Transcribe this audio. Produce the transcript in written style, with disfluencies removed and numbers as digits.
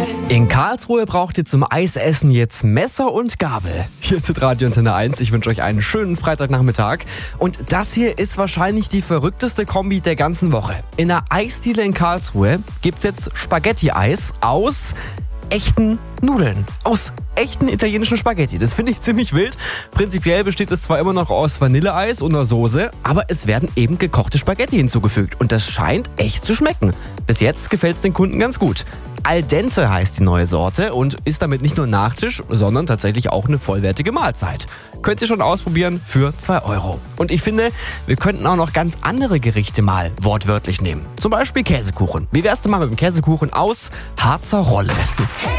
In Karlsruhe braucht ihr zum Eisessen jetzt Messer und Gabel. Hier ist Radio Antenne 1. Ich wünsche euch einen schönen Freitagnachmittag. Und das hier ist wahrscheinlich die verrückteste Kombi der ganzen Woche. In der Eisdiele in Karlsruhe gibt's jetzt Spaghetti-Eis aus echten Nudeln. Aus echten italienischen Spaghetti. Das finde ich ziemlich wild. Prinzipiell besteht es zwar immer noch aus Vanilleeis und einer Soße, aber es werden eben gekochte Spaghetti hinzugefügt. Und das scheint echt zu schmecken. Bis jetzt gefällt es den Kunden ganz gut. Al dente heißt die neue Sorte und ist damit nicht nur Nachtisch, sondern tatsächlich auch eine vollwertige Mahlzeit. Könnt ihr schon ausprobieren für 2 €. Und ich finde, wir könnten auch noch ganz andere Gerichte mal wortwörtlich nehmen. Zum Beispiel Käsekuchen. Wie wär's denn mal mit dem Käsekuchen aus Harzer Rolle?